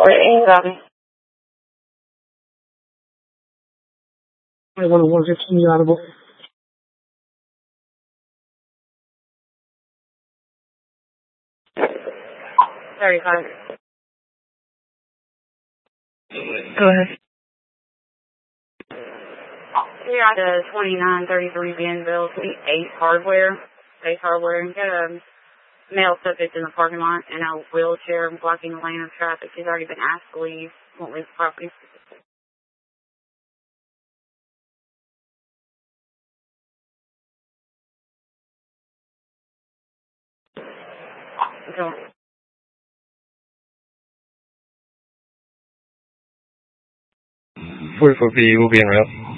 Copy. I want to 115 audible. $35. Go ahead. Here at the 2933 Benville, Ace Hardware. Ace Hardware. Got a male subject in the parking lot in a wheelchair blocking the lane of traffic. He's already been asked to leave. Won't leave the property. Okay. 44P will be en route.